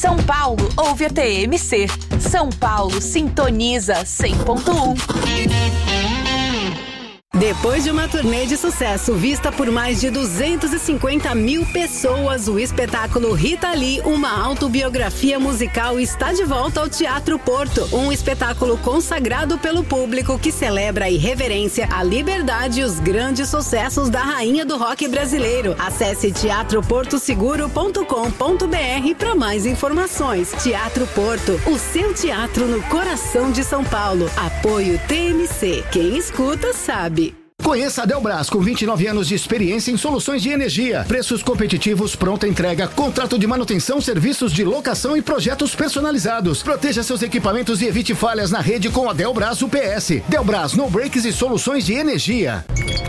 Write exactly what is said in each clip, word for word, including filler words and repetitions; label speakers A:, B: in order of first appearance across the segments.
A: São Paulo ouve a T M C. São Paulo sintoniza cem ponto um.
B: Depois de uma turnê de sucesso vista por mais de duzentas e cinquenta mil pessoas, o espetáculo Rita Lee, uma autobiografia musical, está de volta ao Teatro Porto. Um espetáculo consagrado pelo público que celebra a irreverência, a liberdade e os grandes sucessos da rainha do rock brasileiro. Acesse teatro porto seguro ponto com ponto b r para mais informações. Teatro Porto, o seu teatro no coração de São Paulo. Apoio T M C. Quem escuta sabe.
C: Conheça a Delbras, com vinte e nove anos de experiência em soluções de energia. Preços competitivos, pronta entrega, contrato de manutenção, serviços de locação e projetos personalizados. Proteja seus equipamentos e evite falhas na rede com a Delbras U P S. Delbras, no breaks e soluções de energia.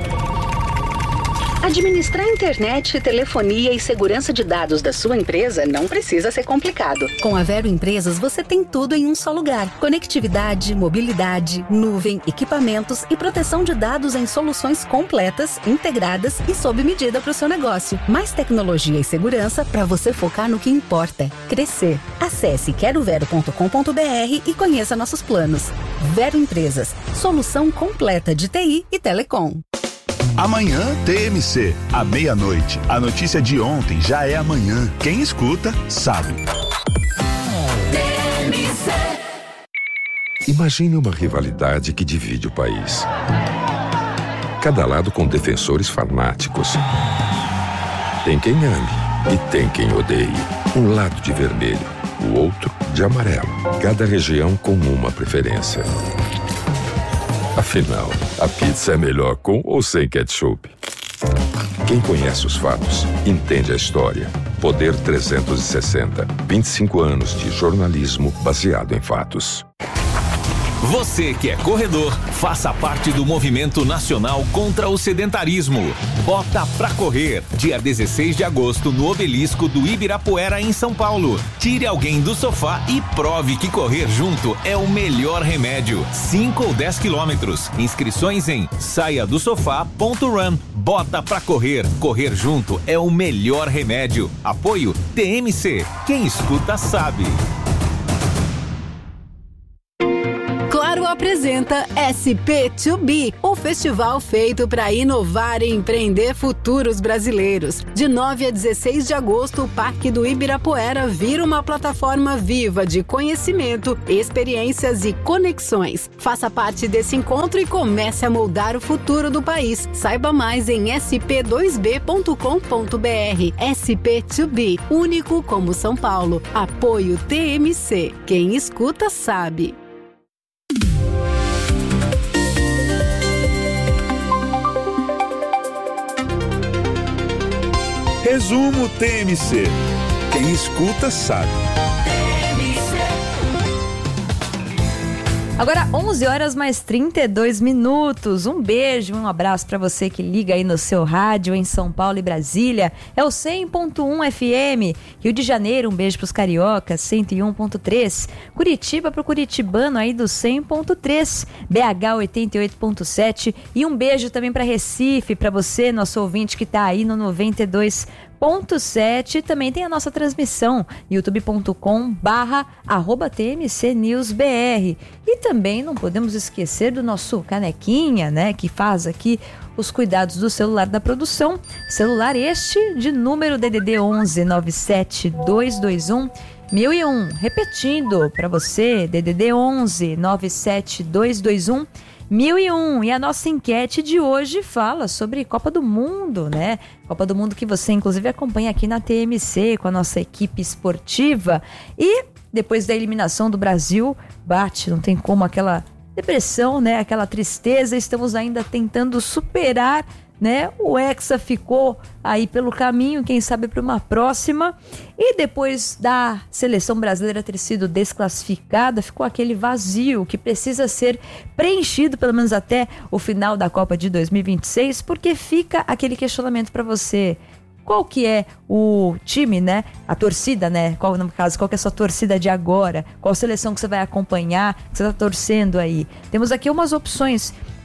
B: Administrar internet, telefonia e segurança de dados da sua empresa não precisa ser complicado. Com a Vero Empresas, você tem tudo em um só lugar. Conectividade, mobilidade, nuvem, equipamentos e proteção de dados em soluções completas, integradas e sob medida para o seu negócio. Mais tecnologia e segurança para você focar no que importa: crescer. Acesse quero vero ponto com ponto b r e conheça nossos planos. Vero Empresas, solução completa de T I e telecom.
D: Amanhã T M C, à meia-noite. A notícia de ontem já é amanhã. Quem escuta, sabe.
E: T M C.
F: Imagine uma rivalidade que divide o país. Cada lado com defensores fanáticos. Tem quem ame e tem quem odeie. Um lado de vermelho, o outro de amarelo. Cada região com uma preferência. Afinal, a pizza é melhor com ou sem ketchup? Quem conhece os fatos, entende a história. Poder trezentos e sessenta. vinte e cinco anos de jornalismo baseado em fatos.
G: Você que é corredor, faça parte do Movimento Nacional contra o Sedentarismo. Bota pra correr, dia dezesseis de agosto, no Obelisco do Ibirapuera, em São Paulo. Tire alguém do sofá e prove que correr junto é o melhor remédio. cinco ou dez quilômetros. Inscrições em saia do sofá ponto run. Bota pra correr. Correr junto é o melhor remédio. Apoio T M C. Quem escuta sabe.
B: Apresenta S P dois B, o festival feito para inovar e empreender futuros brasileiros. De nove a dezesseis de agosto, o Parque do Ibirapuera vira uma plataforma viva de conhecimento, experiências e conexões. Faça parte desse encontro e comece a moldar o futuro do país. Saiba mais em s p dois b ponto com ponto b r. S P dois B, único como São Paulo. Apoio T M C. Quem escuta sabe.
D: Resumo T M C. Quem escuta sabe.
H: Agora onze horas mais trinta e dois minutos. Um beijo, um abraço para você que liga aí no seu rádio em São Paulo e Brasília. É o cem ponto um F M. Rio de Janeiro, um beijo pros cariocas, cento e um ponto três. Curitiba pro curitibano aí do cem ponto três. B H oitenta e oito ponto sete. E um beijo também para Recife, para você, nosso ouvinte que tá aí no noventa e dois ponto sete. Também tem a nossa transmissão, youtube ponto com barra arroba T M C News B R. E também não podemos esquecer do nosso Canequinha, né, que faz aqui os cuidados do celular da produção. Celular este de número D D D onze nove sete dois dois um mil e um. Repetindo para você, D D D onze nove sete dois dois um mil e um. E a nossa enquete de hoje fala sobre Copa do Mundo, né? Copa do Mundo que você inclusive acompanha aqui na T M C com a nossa equipe esportiva. E depois da eliminação do Brasil, bate, não tem como, aquela depressão, né? Aquela tristeza. Estamos ainda tentando superar, né? O Hexa ficou aí pelo caminho, quem sabe para uma próxima. E depois da seleção brasileira ter sido desclassificada, ficou aquele vazio que precisa ser preenchido pelo menos até o final da Copa de dois mil e vinte e seis, porque fica aquele questionamento para você. Qual que é o time, né? A torcida, né? Qual, no caso, qual que é a sua torcida de agora? Qual seleção que você vai acompanhar, que você está torcendo aí? Temos aqui umas opções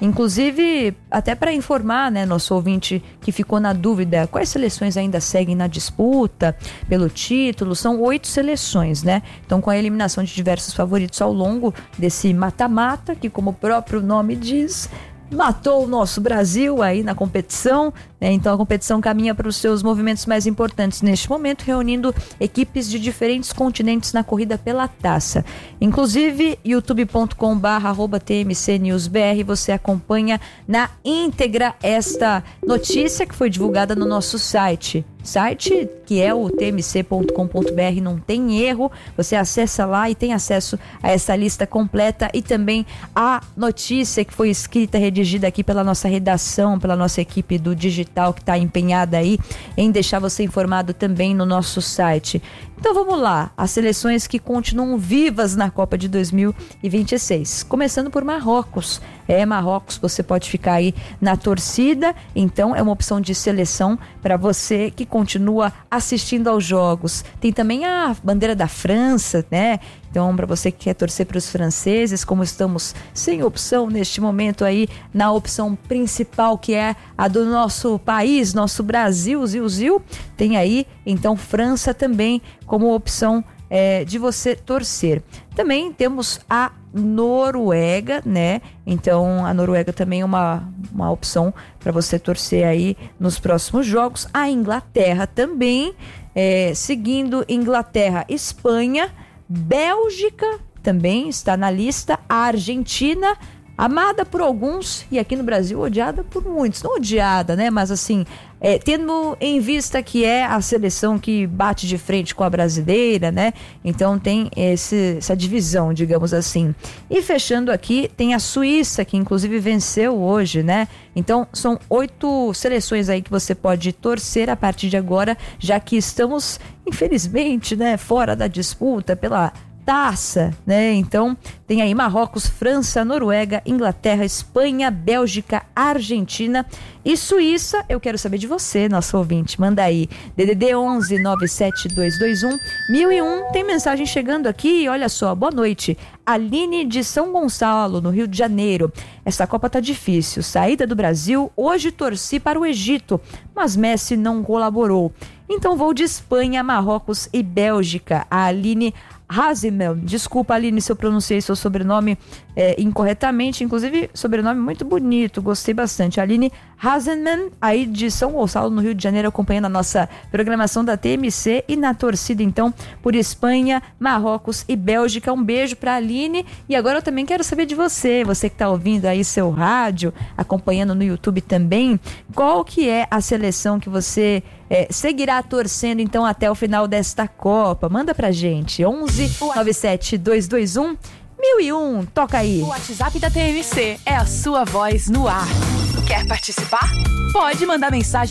H: Inclusive, até para informar, né, nosso ouvinte que ficou na dúvida, quais seleções ainda seguem na disputa pelo título, são oito seleções, né? Então, com a eliminação de diversos favoritos ao longo desse mata-mata, que como o próprio nome diz, matou o nosso Brasil aí na competição, né? Então a competição caminha para os seus movimentos mais importantes neste momento, reunindo equipes de diferentes continentes na corrida pela taça. Inclusive, youtube ponto com barra arroba T M C News B R, você acompanha na íntegra esta notícia que foi divulgada no nosso site. Site que é o T M C ponto com ponto B R, não tem erro, você acessa lá e tem acesso a essa lista completa e também a notícia que foi escrita, redigida aqui pela nossa redação, pela nossa equipe do digital que está empenhada aí em deixar você informado também no nosso site. Então vamos lá, as seleções que continuam vivas na Copa de dois mil e vinte e seis, começando por Marrocos. É, Marrocos, você pode ficar aí na torcida, então é uma opção de seleção para você que continua assistindo aos jogos. Tem também a bandeira da França, né? Então, para você que quer torcer para os franceses, como estamos sem opção neste momento aí, na opção principal que é a do nosso país, nosso Brasil, Zil, Zil, tem aí, então, França também como opção é, de você torcer. Também temos a Noruega, né? Então, a Noruega também é uma, uma opção para você torcer aí nos próximos jogos. A Inglaterra também, é, seguindo Inglaterra, Espanha, Bélgica também está na lista, a Argentina, amada por alguns e aqui no Brasil odiada por muitos, não odiada, né, mas assim, é, tendo em vista que é a seleção que bate de frente com a brasileira, né, então tem esse, essa divisão, digamos assim. E fechando aqui, tem a Suíça, que inclusive venceu hoje, né, então são oito seleções aí que você pode torcer a partir de agora, já que estamos, infelizmente, né, fora da disputa pela taça, né? Então tem aí Marrocos, França, Noruega, Inglaterra, Espanha, Bélgica, Argentina e Suíça. Eu quero saber de você, nosso ouvinte. Manda aí D D D onze nove sete dois dois um mil e um. Tem mensagem chegando aqui. Olha só, boa noite. Aline de São Gonçalo, no Rio de Janeiro. Essa Copa tá difícil. Saída do Brasil. Hoje torci para o Egito, mas Messi não colaborou. Então vou de Espanha, Marrocos e Bélgica. A Aline Hazimel, desculpa, Aline, se eu pronunciei seu sobrenome é, incorretamente, inclusive sobrenome muito bonito, gostei bastante. Aline Hazimel, aí de São Gonçalo, no Rio de Janeiro, acompanhando a nossa programação da T M C e na torcida, então, por Espanha, Marrocos e Bélgica. Um beijo pra Aline. E agora eu também quero saber de você, você que tá ouvindo aí seu rádio, acompanhando no YouTube também, qual que é a seleção que você é, seguirá torcendo, então, até o final desta Copa? Manda pra gente, onze nove sete dois dois um mil e um, toca aí.
A: O WhatsApp da T M C é a sua voz no ar. Quer participar? Pode mandar mensagem